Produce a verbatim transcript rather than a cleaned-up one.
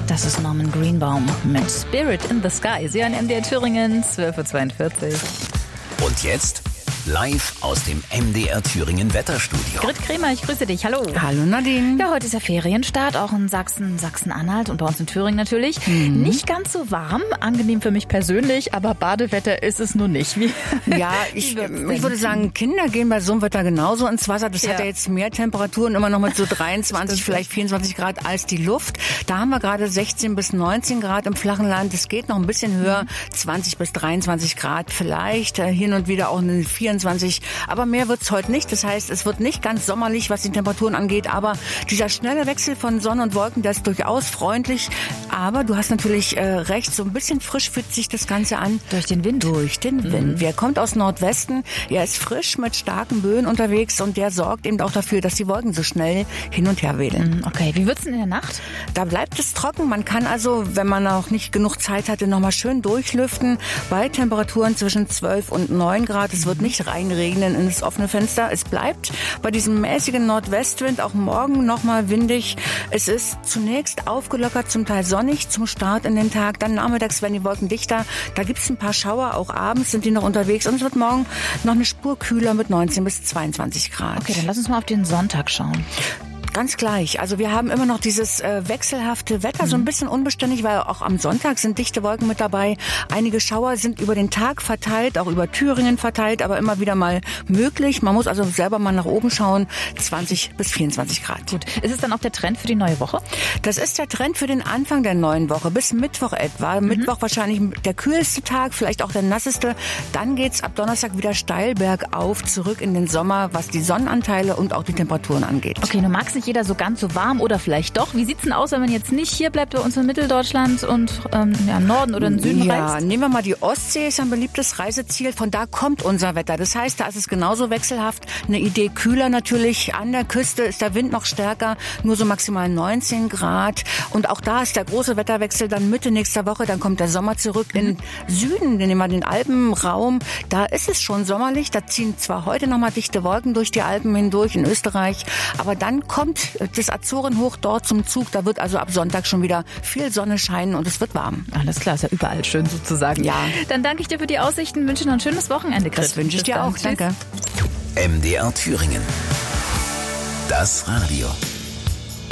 Das ist Norman Greenbaum mit Spirit in the Sky. Sie hören M D R Thüringen, zwölf Uhr zweiundvierzig. Und jetzt live aus dem M D R Thüringen Wetterstudio. Grit Kremer, ich grüße dich. Hallo. Hallo Nadine. Ja, heute ist ja Ferienstart, auch in Sachsen, Sachsen-Anhalt und bei uns in Thüringen natürlich. Mhm. Nicht ganz so warm, angenehm für mich persönlich, aber Badewetter ist es nur nicht. Wie, ja, ich, ich würde sagen, Kinder gehen bei so einem Wetter genauso ins Wasser. Das ja. hat ja jetzt mehr Temperaturen, immer noch mit so dreiundzwanzig, vielleicht vierundzwanzig Grad als die Luft. Da haben wir gerade sechzehn bis neunzehn Grad im flachen Land. Es geht noch ein bisschen höher, zwanzig bis dreiundzwanzig Grad vielleicht. Hin und wieder auch eine vierundzwanzig. Aber mehr wird's heute nicht. Das heißt, es wird nicht ganz sommerlich, was die Temperaturen angeht. Aber dieser schnelle Wechsel von Sonne und Wolken, der ist durchaus freundlich. Aber du hast natürlich äh, recht, so ein bisschen frisch fühlt sich das Ganze an. Durch den Wind? Durch den Wind. Mhm. Der kommt aus Nordwesten. Er ist frisch mit starken Böen unterwegs und der sorgt eben auch dafür, dass die Wolken so schnell hin und her wedeln. Mhm, okay, wie wird's denn in der Nacht? Da bleibt es trocken. Man kann also, wenn man noch nicht genug Zeit hatte, nochmal schön durchlüften. Bei Temperaturen zwischen zwölf und neun Grad. Es wird nicht reinregnen in das offene Fenster. Es bleibt bei diesem mäßigen Nordwestwind auch morgen nochmal windig. Es ist zunächst aufgelockert, zum Teil sonnig zum Start in den Tag. Dann nachmittags werden die Wolken dichter. Da gibt es ein paar Schauer. Auch abends sind die noch unterwegs. Und es wird morgen noch eine Spur kühler mit neunzehn bis zweiundzwanzig Grad. Okay, dann lass uns mal auf den Sonntag schauen. Ganz gleich. Also wir haben immer noch dieses äh, wechselhafte Wetter, mhm. so ein bisschen unbeständig, weil auch am Sonntag sind dichte Wolken mit dabei. Einige Schauer sind über den Tag verteilt, auch über Thüringen verteilt, aber immer wieder mal möglich. Man muss also selber mal nach oben schauen. zwanzig bis vierundzwanzig Grad. Gut. Ist es dann auch der Trend für die neue Woche? Das ist der Trend für den Anfang der neuen Woche, bis Mittwoch etwa. Mhm. Mittwoch wahrscheinlich der kühlste Tag, vielleicht auch der nasseste. Dann geht's ab Donnerstag wieder steil bergauf, zurück in den Sommer, was die Sonnenanteile und auch die Temperaturen angeht. Okay, du magst nicht jeder so ganz so warm oder vielleicht doch. Wie sieht's denn aus, wenn man jetzt nicht hier bleibt bei uns in Mitteldeutschland und ähm, ja, im Norden oder im Süden ja, reist? Nehmen wir mal die Ostsee, ist ein beliebtes Reiseziel. Von da kommt unser Wetter. Das heißt, da ist es genauso wechselhaft. Eine Idee kühler natürlich. An der Küste ist der Wind noch stärker, nur so maximal neunzehn Grad. Und auch da ist der große Wetterwechsel dann Mitte nächster Woche. Dann kommt der Sommer zurück. Mhm. In Süden, nehmen wir den Alpenraum, da ist es schon sommerlich. Da ziehen zwar heute noch mal dichte Wolken durch die Alpen hindurch in Österreich, aber dann kommt das Azorenhoch dort zum Zug. Da wird also ab Sonntag schon wieder viel Sonne scheinen und es wird warm. Alles klar, ist ja überall schön sozusagen. Ja. Dann danke ich dir für die Aussichten, wünsche noch ein schönes Wochenende, Grit. Das wünsche ich dir auch. Danke. M D R Thüringen. Das Radio.